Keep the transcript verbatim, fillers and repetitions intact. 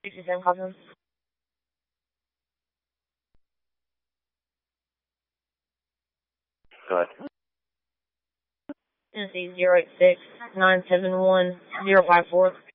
sixty-seven Caution. Go ahead. Tennessee zero eight six nine seven one zero five four.